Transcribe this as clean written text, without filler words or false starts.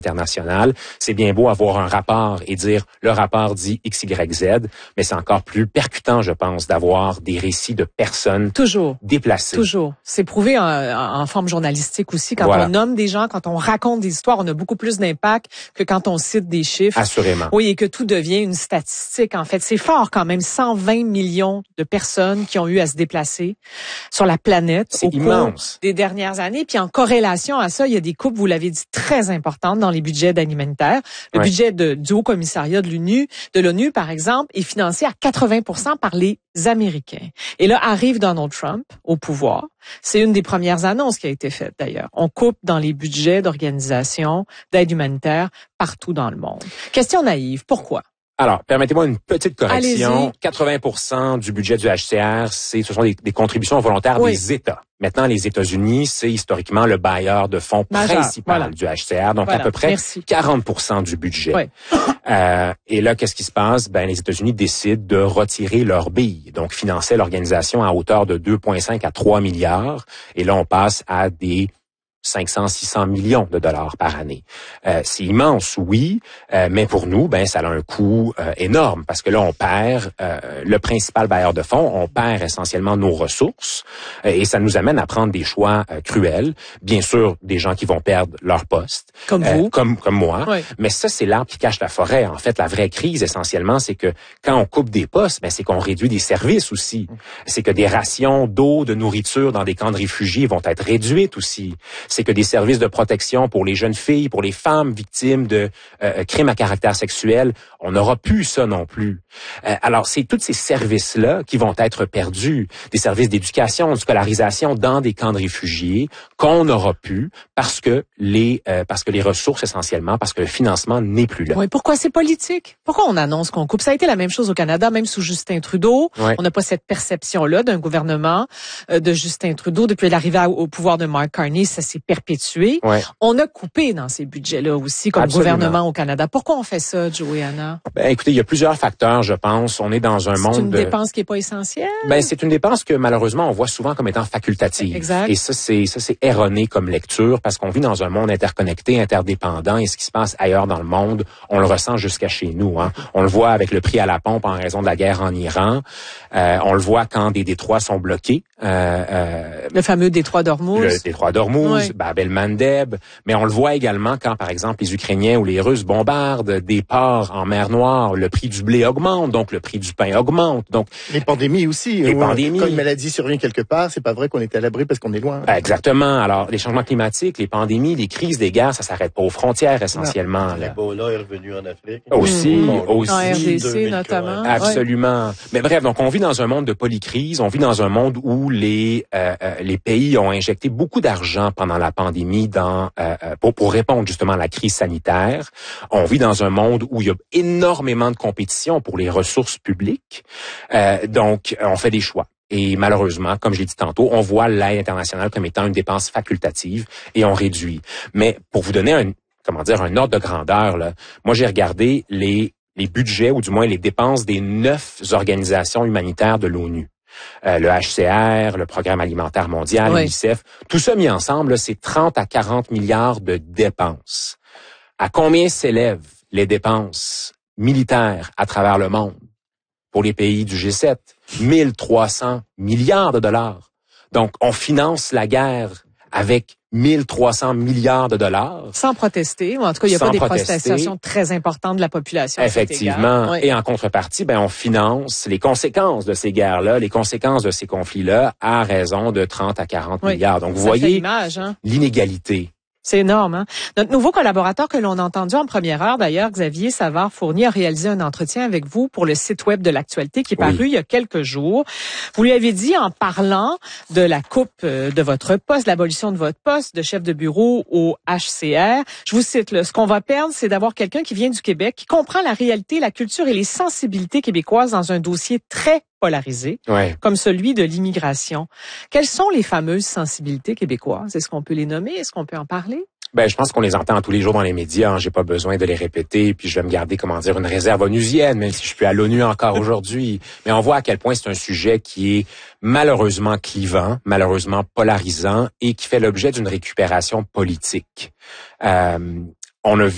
international. C'est bien beau avoir un rapport et dire le rapport dit X, Y, Z, mais c'est encore plus percutant, je pense, d'avoir des récits de personnes déplacées. Toujours. C'est prouvé en forme journalistique aussi. Quand on nomme des gens, quand on raconte des histoires, on a beaucoup plus d'impact que quand on cite des chiffres. Assurément. Oui, et que tout devient une statistique. En fait, c'est fort quand même. 120 millions de personnes qui ont eu à se déplacer sur la planète au cours des dernières années. Puis en corrélation à ça, il y a des coupes, vous l'avez dit, très importantes dans les budgets d'aide humanitaire. Le budget du Haut Commissariat de l'ONU, par exemple, est financé à 80% par les Américains. Et là, arrive Donald Trump au pouvoir. C'est une des premières annonces qui a été faite, d'ailleurs. On coupe dans les budgets d'organisations d'aide humanitaire partout dans le monde. Question naïve, pourquoi? Alors, permettez-moi une petite correction. Allez-y. 80% du budget du HCR, ce sont des contributions volontaires des États. Maintenant, les États-Unis, c'est historiquement le bailleur de fonds principal du HCR, donc à peu près 40% du budget. Et là, qu'est-ce qui se passe? Ben, les États-Unis décident de retirer leur bille, donc financer l'organisation à hauteur de 2,5 à 3 milliards. Et là, on passe à des 500-600 millions de dollars par année. C'est immense, oui, mais pour nous, ben ça a un coût énorme parce que là, on perd le principal bailleur de fonds, on perd essentiellement nos ressources et ça nous amène à prendre des choix cruels. Bien sûr, des gens qui vont perdre leur poste. Comme vous. Comme moi. Oui. Mais ça, c'est l'arbre qui cache la forêt. En fait, la vraie crise, essentiellement, c'est que quand on coupe des postes, ben c'est qu'on réduit des services aussi. C'est que des rations d'eau, de nourriture dans des camps de réfugiés vont être réduites aussi. C'est que des services de protection pour les jeunes filles, pour les femmes victimes de crimes à caractère sexuel, on n'aura plus ça non plus. Alors, c'est tous ces services-là qui vont être perdus. Des services d'éducation, de scolarisation dans des camps de réfugiés qu'on n'aura plus parce que les ressources essentiellement, parce que le financement n'est plus là. Oui, pourquoi c'est politique? Pourquoi on annonce qu'on coupe? Ça a été la même chose au Canada, même sous Justin Trudeau. Oui. On n'a pas cette perception-là d'un gouvernement de Justin Trudeau. Depuis l'arrivée au pouvoir de Mark Carney, ça s'est perpétué. Ouais. On a coupé dans ces budgets-là aussi comme gouvernement au Canada. Pourquoi on fait ça, Joanna? Ben, écoutez, il y a plusieurs facteurs, je pense. On est dans un monde... C'est une dépense qui est pas essentielle? Ben, c'est une dépense que malheureusement on voit souvent comme étant facultative. Exact. Et ça, c'est erroné comme lecture parce qu'on vit dans un monde interconnecté, interdépendant et ce qui se passe ailleurs dans le monde, on le ressent jusqu'à chez nous. Hein. On le voit avec le prix à la pompe en raison de la guerre en Iran. On le voit quand des détroits sont bloqués. Le fameux détroit d'Ormuz. Le détroit d'Ormuz, oui. Bab el-Mandeb. Mais on le voit également quand, par exemple, les Ukrainiens ou les Russes bombardent des ports en mer Noire. Le prix du blé augmente, donc le prix du pain augmente. Donc les pandémies aussi. Les pandémies. Quand une maladie survient quelque part, c'est pas vrai qu'on est à l'abri parce qu'on est loin. Exactement. Alors, les changements climatiques, les pandémies, les crises, les guerres, ça s'arrête pas aux frontières essentiellement. L'Ebola est revenu en Afrique. Aussi. En RDC notamment. Absolument. Ouais. Mais bref, donc on vit dans un monde de polycrise. On vit dans un monde où les pays ont injecté beaucoup d'argent pendant la pandémie pour répondre justement à la crise sanitaire. On vit dans un monde où il y a énormément de compétition pour les ressources publiques. Donc, on fait des choix. Et malheureusement, comme j'ai dit tantôt, on voit l'aide internationale comme étant une dépense facultative et on réduit. Mais pour vous donner un ordre de grandeur, là, moi j'ai regardé les budgets ou du moins les dépenses des 9 organisations humanitaires de l'ONU. Le HCR, le Programme alimentaire mondial, l'UNICEF, tout ça mis ensemble, là, c'est 30 à 40 milliards de dépenses. À combien s'élèvent les dépenses militaires à travers le monde? Pour les pays du G7, 1300 milliards de dollars. Donc, on finance la guerre avec 1300 milliards de dollars. Sans protester, ou en tout cas, il n'y a pas des protestations très importantes de la population. Effectivement. Et en contrepartie, on finance les conséquences de ces guerres-là, les conséquences de ces conflits-là à raison de 30 à 40 milliards. Donc, vous voyez l'inégalité. C'est énorme, hein? Notre nouveau collaborateur que l'on a entendu en première heure, d'ailleurs, Xavier Savard-Fournier, a réalisé un entretien avec vous pour le site web de l'actualité qui est paru il y a quelques jours. Vous lui avez dit, en parlant de la coupe de votre poste, l'abolition de votre poste de chef de bureau au HCR, je vous cite, là, ce qu'on va perdre, c'est d'avoir quelqu'un qui vient du Québec, qui comprend la réalité, la culture et les sensibilités québécoises dans un dossier très polarisé, comme celui de l'immigration. Quelles sont les fameuses sensibilités québécoises? Est-ce qu'on peut les nommer? Est-ce qu'on peut en parler? Je pense qu'on les entend tous les jours dans les médias. Hein. J'ai pas besoin de les répéter. Puis je vais me garder, une réserve onusienne, même si je suis à l'ONU encore aujourd'hui. Mais on voit à quel point c'est un sujet qui est malheureusement clivant, malheureusement polarisant et qui fait l'objet d'une récupération politique. On a vu